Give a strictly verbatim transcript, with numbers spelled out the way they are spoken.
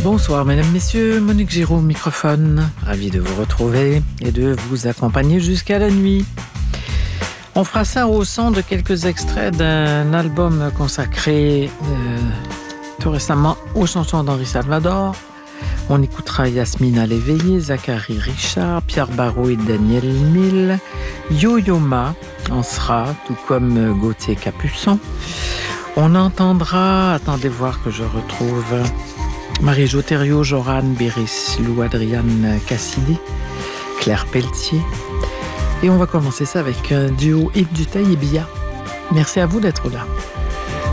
Bonsoir mesdames, messieurs, Monique Giraud au microphone. Ravi de vous retrouver et de vous accompagner jusqu'à la nuit. On fera ça au son de quelques extraits d'un album consacré euh, tout récemment aux chansons d'Henri Salvador. On écoutera Yasmina Léveillé, Zachary Richard, Pierre Barrault et Daniel Mille, Yo-Yo Ma en sera, tout comme Gauthier Capuçon. On entendra, attendez voir que je retrouve Marie-Jo Thériault, Joran Béris, Lou Adriane Cassidy, Claire Pelletier. Et on va commencer ça avec un duo Yves Duteil et Bia. Merci à vous d'être là.